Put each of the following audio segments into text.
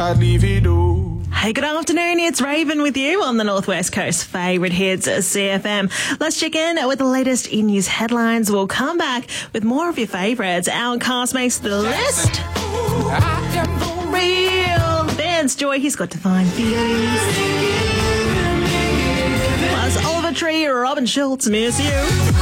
I'd leave it all. Hey, good afternoon. It's Raven with you on the Northwest Coast favourite hits, CFM. Let's check in with the latest in-news headlines. We'll come back with more of your favourites. Our cast makes the list. Real Vance Joy, he's got Divine Feelings. Plus Oliver Tree, Robin Schultz, Miss You.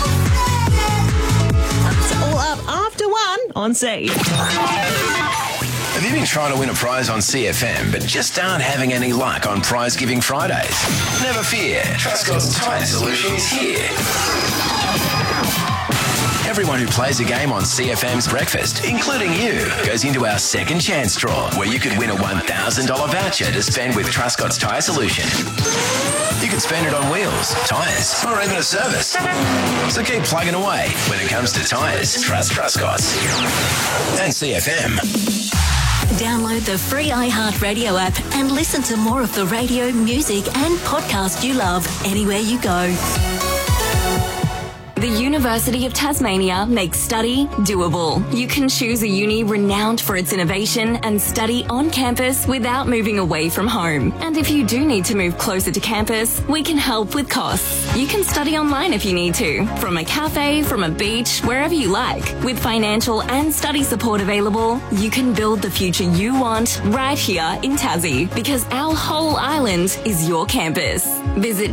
It's all up after 1 on C. Have you been trying to win a prize on CFM but just aren't having any luck on Prize Giving Fridays? Never fear, Trustcott's Tyre Solution is here. Everyone who plays a game on CFM's Breakfast, including you, goes into our second chance draw where you could win a $1,000 voucher to spend with Trustcott's Tyre Solution. You can spend it on wheels, tyres, or even a service. So keep plugging away. When it comes to tyres, trust Trustcott's. And CFM. Download the free iHeartRadio app and listen to more of the radio, music and podcast you love anywhere you go. The University of Tasmania makes study doable. You can choose a uni renowned for its innovation and study on campus without moving away from home. And if you do need to move closer to campus, we can help with costs. You can study online if you need to, from a cafe, from a beach, wherever you like. With financial and study support available, you can build the future you want right here in Tassie, because our whole island is your campus. Visit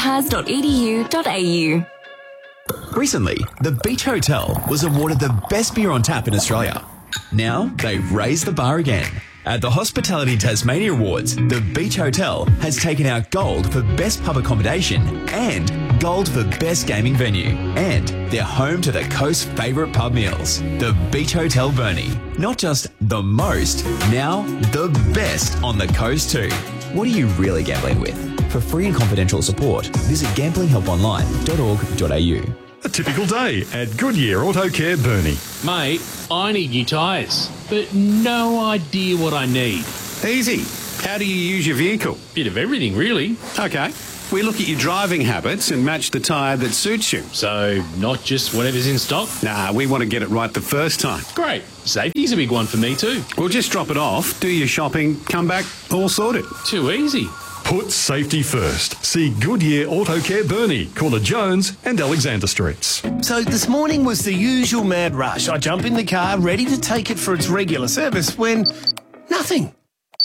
utas.edu.au. Recently, the Beach Hotel was awarded the best beer on tap in Australia. Now, they've raised the bar again. At the Hospitality Tasmania Awards, the Beach Hotel has taken out gold for best pub accommodation and gold for best gaming venue. And they're home to the coast's favourite pub meals, the Beach Hotel Burnie. Not just the most, now the best on the coast too. What are you really gambling with? For free and confidential support, visit gamblinghelponline.org.au. A typical day at Goodyear Auto Care Burnie. Mate, I need new tyres, but no idea what I need. Easy. How do you use your vehicle? Bit of everything, really. Okay. We look at your driving habits and match the tyre that suits you. So, not just whatever's in stock? Nah, we want to get it right the first time. Great. Safety's a big one for me too. We'll just drop it off, do your shopping, come back, all sorted. Too easy. Put safety first. See Goodyear Auto Care Burnie, Corner Jones and Alexander Streets. So this morning was the usual mad rush. I jump in the car, ready to take it for its regular service when nothing.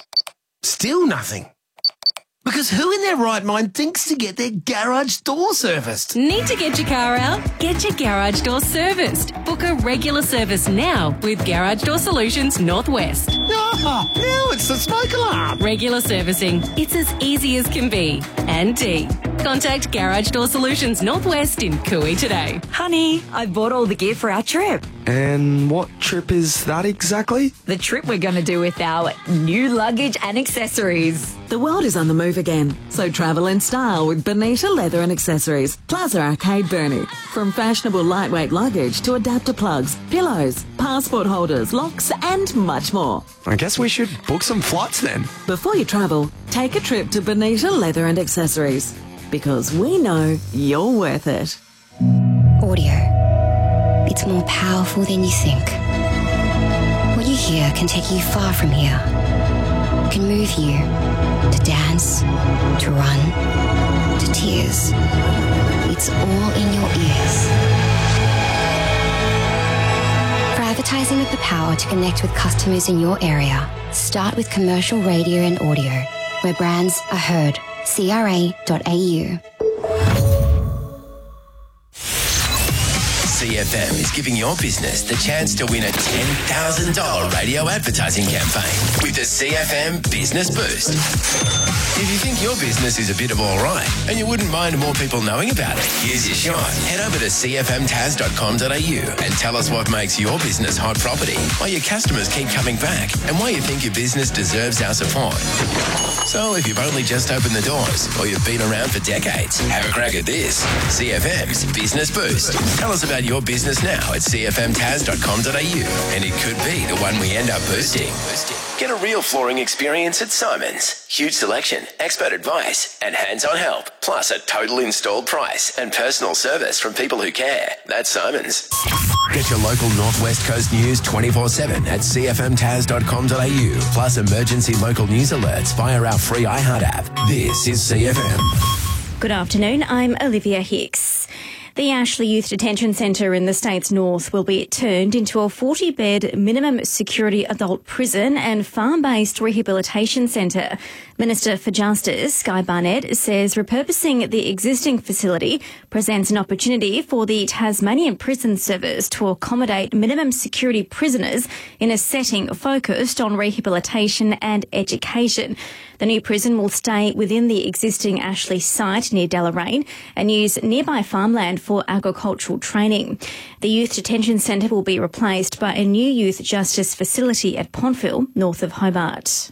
Still nothing. Because who in their right mind thinks to get their garage door serviced? Need to get your car out? Get your garage door serviced. Book a regular service now with Garage Door Solutions Northwest. Oh, now it's the smoke alarm. Regular servicing. It's as easy as can be. And D. Contact Garage Door Solutions Northwest in Cooey today. Honey, I bought all the gear for our trip. And what trip is that exactly? The trip we're going to do with our new luggage and accessories. The world is on the move again, so travel in style with Bonita Leather and Accessories, Plaza Arcade Burnie. From fashionable lightweight luggage to adapter plugs, pillows, passport holders, locks and much more. I guess we should book some flights then. Before you travel, take a trip to Bonita Leather and Accessories, because we know you're worth it. Audio. It's more powerful than you think. What you hear can take you far from here. It can move you to dance, to run, to tears. It's all in your ears. For advertising with the power to connect with customers in your area, start with commercial radio and audio, where brands are heard. CRA.au. CFM is giving your business the chance to win a $10,000 radio advertising campaign with the CFM Business Boost. If you think your business is a bit of all right and you wouldn't mind more people knowing about it, here's your shot. Head over to cfmtas.com.au and tell us what makes your business hot property, why your customers keep coming back, and why you think your business deserves our support. So if you've only just opened the doors or you've been around for decades, have a crack at this. CFM's Business Boost. Tell us about your business now at cfmtas.com.au and it could be the one we end up boosting. Get a real flooring experience at Simon's. Huge selection, expert advice, and hands-on help. Plus a total installed price and personal service from people who care. That's Simon's. Get your local Northwest Coast news 24/7 at cfmtas.com.au. Plus emergency local news alerts via our free iHeart app. This is CFM. Good afternoon, I'm Olivia Hicks. The Ashley Youth Detention Centre in the state's north will be turned into a 40-bed minimum security adult prison and farm-based rehabilitation centre. Minister for Justice, Guy Barnett, says repurposing the existing facility presents an opportunity for the Tasmanian Prison Service to accommodate minimum security prisoners in a setting focused on rehabilitation and education. The new prison will stay within the existing Ashley site near Deloraine and use nearby farmland for agricultural training. The Youth Detention Centre will be replaced by a new youth justice facility at Pontville, north of Hobart.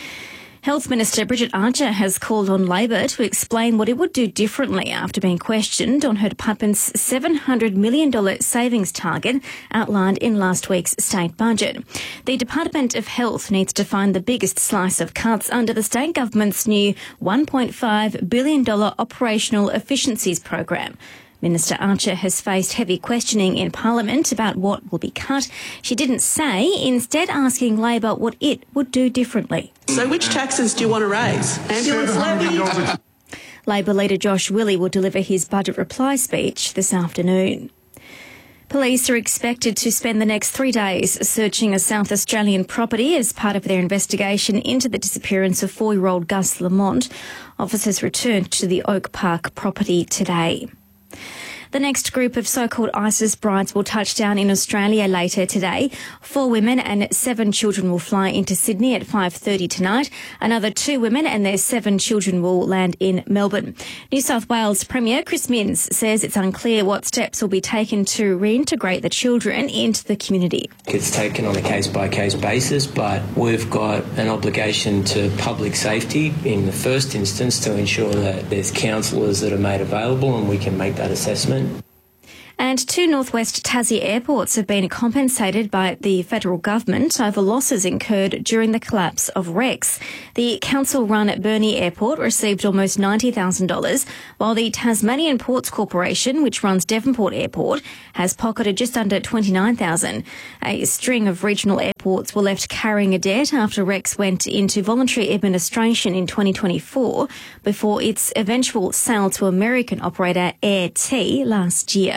Health Minister Bridget Archer has called on Labor to explain what it would do differently after being questioned on her department's $700 million savings target outlined in last week's state budget. The Department of Health needs to find the biggest slice of cuts under the state government's new $1.5 billion operational efficiencies program. Minister Archer has faced heavy questioning in Parliament about what will be cut. She didn't say, instead asking Labor what it would do differently. So which taxes do you want to raise? Ambulance levy? Labor leader Josh Willey will deliver his budget reply speech this afternoon. Police are expected to spend the next 3 days searching a South Australian property as part of their investigation into the disappearance of 4-year-old Gus Lamont. Officers returned to the Oak Park property today. The next group of so-called ISIS brides will touch down in Australia later today. 4 women and 7 children will fly into Sydney at 5:30 tonight. Another 2 women and their 7 children will land in Melbourne. New South Wales Premier Chris Minns says it's unclear what steps will be taken to reintegrate the children into the community. It's taken on a case-by-case basis, but we've got an obligation to public safety in the first instance to ensure that there's counsellors that are made available and we can make that assessment. And 2 Northwest Tassie airports have been compensated by the federal government over losses incurred during the collapse of Rex. The council-run Burnie Airport received almost $90,000, while the Tasmanian Ports Corporation, which runs Devonport Airport, has pocketed just under $29,000. A string of regional airports were left carrying a debt after Rex went into voluntary administration in 2024 before its eventual sale to American operator Air T last year.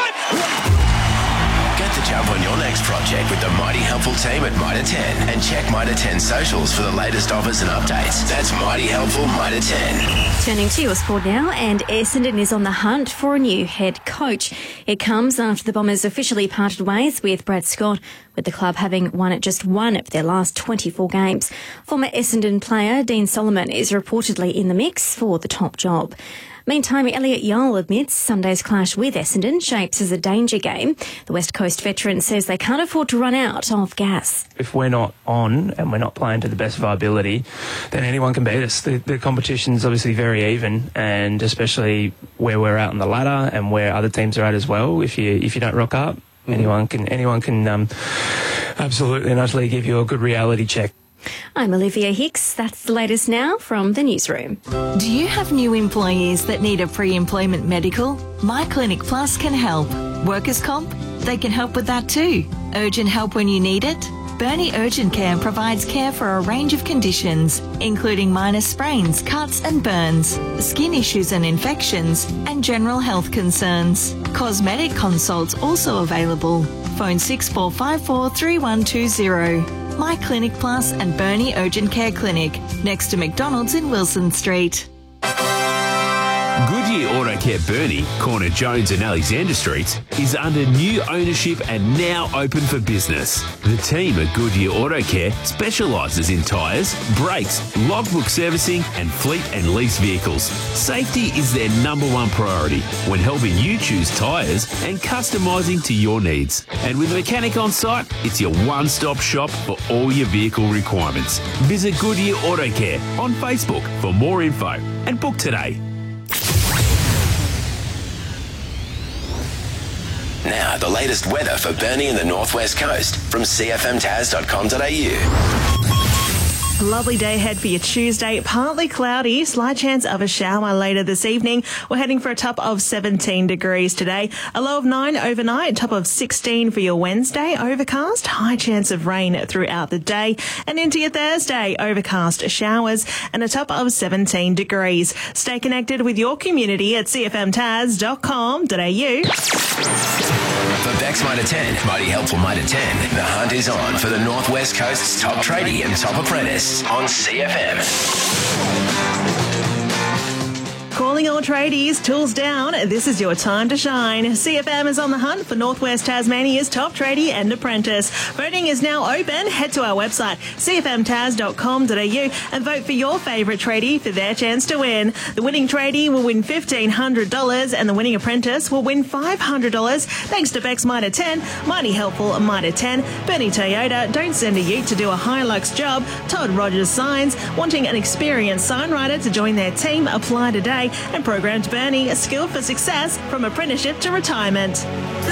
Get the jump on your next project with the Mighty Helpful team at Mitre 10 and check Mitre 10 socials for the latest offers and updates. That's Mighty Helpful Mitre 10. Turning to your sport now, and Essendon is on the hunt for a new head coach. It comes after the Bombers officially parted ways with Brad Scott, with the club having won just 1 of their last 24 games. Former Essendon player Dean Solomon is reportedly in the mix for the top job. Meantime, Elliot Yarl admits Sunday's clash with Essendon shapes as a danger game. The West Coast veteran says they can't afford to run out of gas. If we're not on and we're not playing to the best of our ability, then anyone can beat us. The competition's obviously very even, and especially where we're out on the ladder and where other teams are at as well. If you don't rock up, anyone can absolutely and utterly give you a good reality check. I'm Olivia Hicks. That's the latest now from the newsroom. Do you have new employees that need a pre-employment medical? My Clinic Plus can help. Workers' comp? They can help with that too. Urgent help when you need it? Burnie Urgent Care provides care for a range of conditions, including minor sprains, cuts and burns, skin issues and infections, and general health concerns. Cosmetic consults also available. Phone 6454 3120. My Clinic Plus and Burnie Urgent Care Clinic, next to McDonald's in Wilson Street. Goodyear Auto Care Burnie, corner Jones and Alexander Streets, is under new ownership and now open for business. The team at Goodyear Auto Care specialises in tyres, brakes, logbook servicing and fleet and lease vehicles. Safety is their #1 priority when helping you choose tyres and customising to your needs. And with a mechanic on site, it's your one-stop shop for all your vehicle requirements. Visit Goodyear Auto Care on Facebook for more info and book today. Now, the latest weather for Burnie and the Northwest Coast from cfmtas.com.au. Lovely day ahead for your Tuesday. Partly cloudy, slight chance of a shower later this evening. We're heading for a top of 17 degrees today. A low of 9 overnight, top of 16 for your Wednesday. Overcast, high chance of rain throughout the day. And into your Thursday, overcast showers and a top of 17 degrees. Stay connected with your community at cfmtaz.com.au. For Bex Mitre 10, Mighty Helpful Mitre 10, the hunt is on for the North West Coast's top tradie and top apprentice on CFM. Calling all tradies, tools down, this is your time to shine. CFM is on the hunt for Northwest Tasmania's top tradie and apprentice. Voting is now open. Head to our website, cfmtaz.com.au, and vote for your favourite tradie for their chance to win. The winning tradie will win $1,500 and the winning apprentice will win $500 thanks to Bex Mitre 10, Mighty Helpful Mitre 10, Bernie Toyota, Don't Send a Ute to do a Hilux job, Todd Rogers Signs, wanting an experienced signwriter to join their team, apply today, and Programmed Bernie, a skill for success from apprenticeship to retirement.